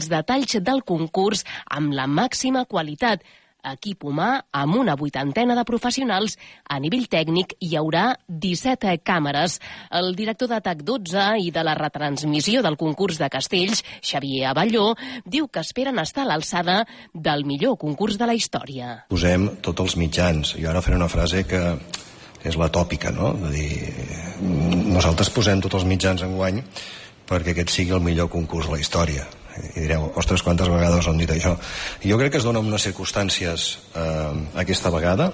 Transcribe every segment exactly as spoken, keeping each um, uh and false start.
els detalls del concurs amb la màxima qualitat. Equip humà amb una vuitantena de professionals. A nivell tècnic hi haurà disset càmeres. El director de TAC dotze i de la retransmissió del concurs de Castells, Xavier Abelló, diu que esperen estar a l'alçada del millor concurs de la història. Posem tots els mitjans. Jo ara faré una frase que és la tòpica, no? De dir, nosaltres posem tots els mitjans enguany perquè aquest sigui el millor concurs de la història. I direu, ostres, quantes vegades han dit això? Jo crec que es dona unes circumstàncies eh, aquesta vegada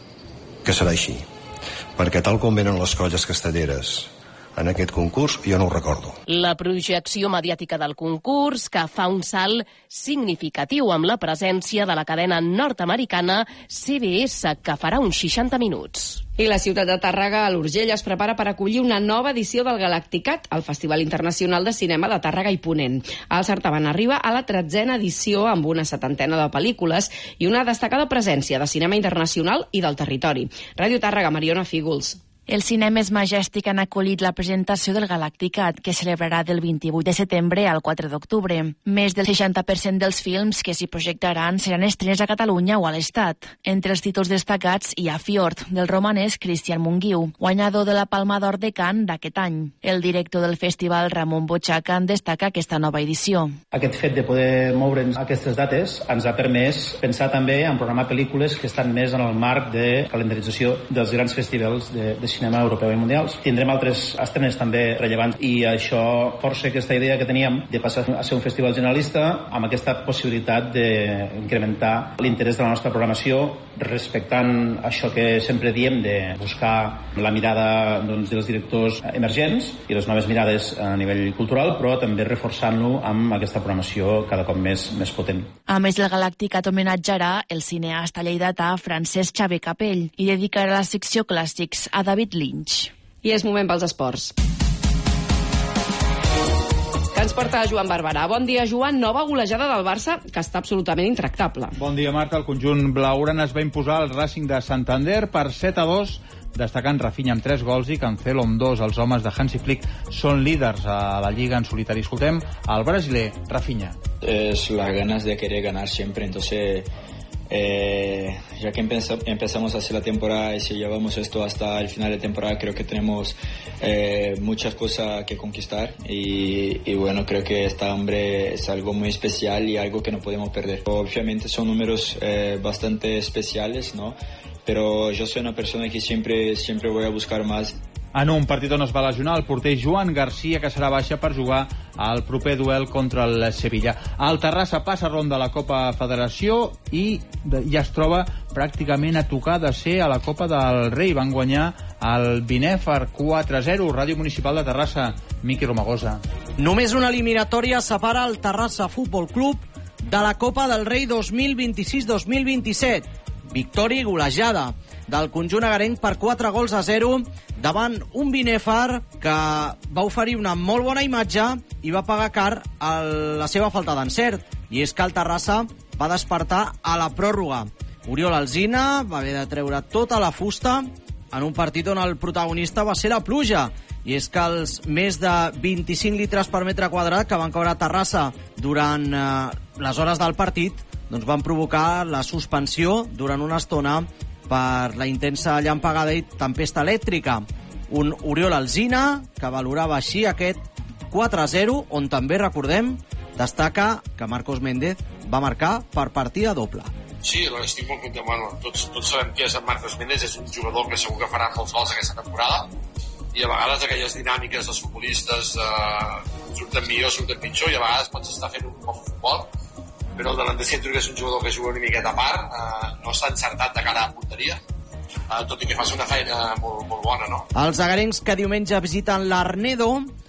que serà així, perquè tal com venen les colles castelleres en aquest concurs, jo no ho recordo. La projecció mediàtica del concurs, que fa un salt significatiu amb la presència de la cadena nord-americana C B S, que farà uns seixanta minuts. I la ciutat de Tàrrega, a l'Urgell, es prepara per acollir una nova edició del Galacticat, el Festival Internacional de Cinema de Tàrrega i Ponent. El certamen arriba a la tretzena edició amb una setantena de pel·lícules i una destacada presència de cinema internacional i del territori. Ràdio Tàrrega, Mariona Fígols. Els cinemes Majestic han acollit la presentació del Galacticat, que celebrarà del vint-i-vuit de setembre al quatre d'octubre. Més del seixanta per cent dels films que s'hi projectaran seran estrenes a Catalunya o a l'Estat. Entre els títols destacats hi ha Fjord, del romanès Cristian Mungiu, guanyador de la Palma d'Or de Cannes d'aquest any. El director del festival, Ramon Bochaca, en destaca aquesta nova edició. Aquest fet de poder moure'ns aquestes dates ens ha permès pensar també en programar pel·lícules que estan més en el marc de calendarització dels grans festivals de, de cinema europeu i mundials. Tindrem altres estrenes també rellevants i això força aquesta idea que teníem de passar a ser un festival generalista amb aquesta possibilitat d'incrementar l'interès de la nostra programació respectant això que sempre diem de buscar la mirada doncs, dels directors emergents i les noves mirades a nivell cultural, però també reforçant-lo amb aquesta programació cada cop més, més potent. A més, el Galacticat homenatjarà el cineasta lleidatà Francesc Xavier Capell i dedicarà la secció clàssics a David Lynch. I és moment pels esports. Que ens porta Joan Barberà. Bon dia, Joan. Nova golejada del Barça, que està absolutament intractable. Bon dia, Marta. El conjunt blaugrana es va imposar al Racing de Santander per set a dos, destacant Rafinha amb tres gols i Cancelo amb dos. Els homes de Hansi Flick són líders a la Lliga en solitari. Escoltem el brasiler Rafinha. Es las ganas de querer ganar siempre, entonces... Eh, ya que empeza, empezamos así la temporada y si llevamos esto hasta el final de temporada, creo que tenemos eh, muchas cosas que conquistar y, y bueno, creo que este hombre es algo muy especial y algo que no podemos perder. Obviamente son números eh, bastante especiales, ¿no? Pero yo soy una persona que siempre, siempre voy a buscar más. En un partit on es va lesionar el porter Joan Garcia, que serà baixa per jugar al proper duel contra el Sevilla. El Terrassa passa ronda a la Copa Federació i ja es troba pràcticament a tocar de ser a la Copa del Rei. Van guanyar el Binèfar quatre a zero. Ràdio Municipal de Terrassa, Miqui Romagosa. Només una eliminatòria separa el Terrassa Futbol Club de la Copa del Rei dos mil vint-i-sis dos mil vint-i-set. Victòria i golejada del conjunt agarenc per quatre gols a zero davant un Binèfar que va oferir una molt bona imatge i va pagar car a la seva falta d'encert. I és que el Terrassa va despertar a la pròrroga. Oriol Alsina va haver de treure tota la fusta en un partit on el protagonista va ser la pluja. I és que els més de vint-i-cinc litres per metre quadrat que van caure a Terrassa durant eh, les hores del partit doncs van provocar la suspensió durant una estona per la intensa llampegada i tempesta elèctrica. Un Oriol Alsina que valorava així aquest quatre a zero, on també, recordem, destaca que Marcos Méndez va marcar per partida doble. Sí, estic molt content. Bueno, tots, tots sabem qui és en Marcos Méndez, és un jugador que segur que farà molts gols aquesta temporada i a vegades aquelles dinàmiques dels futbolistes eh, surten millor, surten pitjor i a vegades pots estar fent un bon futbol, però el delanter centre, que és un jugador que juga una miqueta a part, eh, no està encertat de cara a porteria, eh, tot i que fas una feina molt, molt bona, no? Els agarencs que diumenge visiten l'Arnedo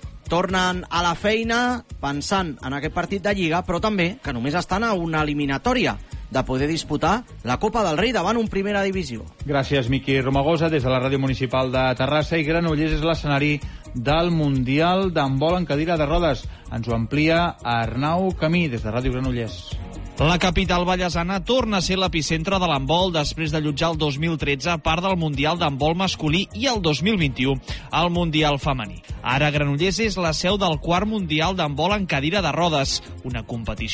tornen a la feina pensant en aquest partit de Lliga, però també que només estan a una eliminatòria de poder disputar la Copa del Rei davant un Primera Divisió. Gràcies, Miqui Romagosa. Des de la Ràdio Municipal de Terrassa, i Granollers és l'escenari del Mundial d'handbol en cadira de rodes. Ens ho amplia Arnau Camí, des de Ràdio Granollers. La capital vallesana torna a ser l'epicentre de l'handbol després de allotjar el dos mil tretze part del Mundial d'handbol masculí i el dos mil vint-i-u el Mundial femení. Ara Granollers és la seu del quart Mundial d'handbol en cadira de rodes, una competició